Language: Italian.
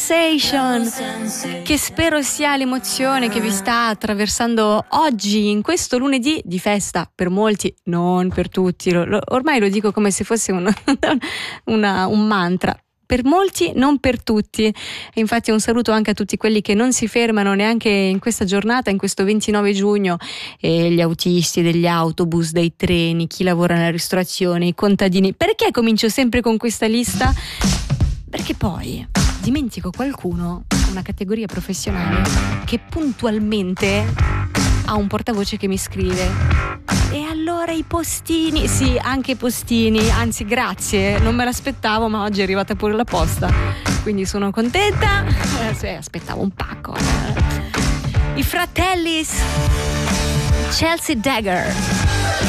Sensation, che spero sia l'emozione che vi sta attraversando oggi, in questo lunedì di festa, per molti, non per tutti, ormai lo dico come se fosse un mantra. Per molti, non per tutti. E infatti un saluto anche a tutti quelli che non si fermano neanche in questa giornata, in questo 29 giugno, gli autisti degli autobus, dei treni, chi lavora nella ristorazione, i contadini. Perché comincio sempre con questa lista? Perché poi dimentico qualcuno, una categoria professionale, che puntualmente ha un portavoce che mi scrive. E allora i postini, sì, anche i postini, anzi grazie, non me l'aspettavo, ma oggi è arrivata pure la posta, quindi sono contenta. Aspettavo un pacco. I fratelli Chelsea Dagger.